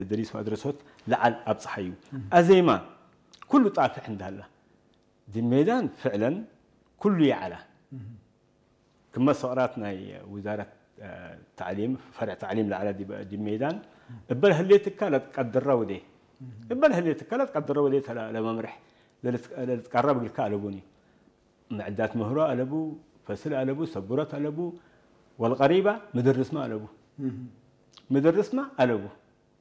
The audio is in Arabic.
دريس مدرسات لعل أبصحيو أزيما كله طافح عند هلا دي الميدان فعلا كله يعلى كما سؤالاتنا وزارة تعليم فرع تعليم لعلى دي الميدان قبل هاللي تكالت قدر ودي قبل هاللي تكالت قدر ودي لما مرح لتقرب الكالبوني معدات مهرة ألبو فصل ألبو سبورات ألبو والقريبة مدرس ما ألبو مدرس ما ألبو